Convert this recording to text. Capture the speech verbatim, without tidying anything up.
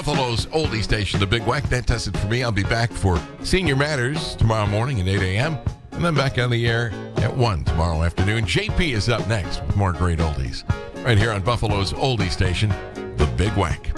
Buffalo's oldie station, The Big Wack. That does it for me. I'll be back for Senior Matters tomorrow morning at eight a.m. and then back on the air at one tomorrow afternoon. J P is up next with more great oldies right here on Buffalo's oldie station, The Big Wack.